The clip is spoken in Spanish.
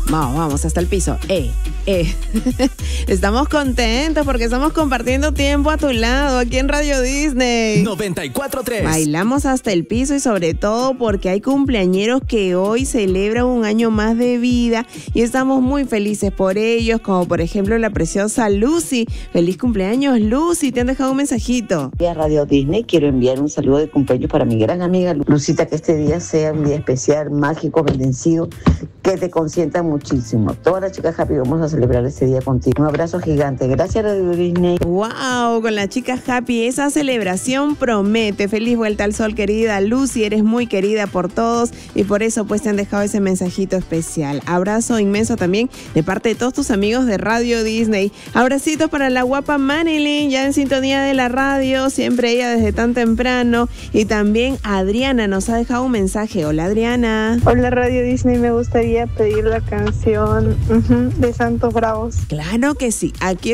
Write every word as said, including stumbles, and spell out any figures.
Vamos, vamos, hasta el piso. Eh, eh. Estamos contentos porque estamos compartiendo tiempo a tu lado aquí en Radio Disney. noventa y cuatro punto tres. Bailamos hasta el piso y sobre todo porque hay cumpleañeros que hoy celebran un año más de vida y estamos muy felices por ellos, como por ejemplo la preciosa Lucy. Feliz cumpleaños, Lucy. Te han dejado un mensajito. A Radio Disney quiero enviar un saludo de cumpleaños para mi gran amiga Lucita, que este día sea un día especial, mágico, bendecido, que te consienta muchísimo. Todas las chicas Happy vamos a celebrar este día contigo. Un abrazo gigante. Gracias, Radio Disney. Wow, con la chica Happy esa celebración promete. Feliz vuelta al sol, querida Lucy. Eres muy querida por todos y por eso pues te han dejado ese mensajito especial. Abrazo inmenso también de parte de todos tus amigos de Radio Disney. Abracitos para la guapa Manilyn, ya en sintonía de la radio, siempre ella desde tan temprano. Y también Adriana nos ha dejado un mensaje. Hola, Adriana. Hola, Radio Disney. Me gustaría pedir la canción uh-huh, de Santos Bravos. Claro que sí. Aquí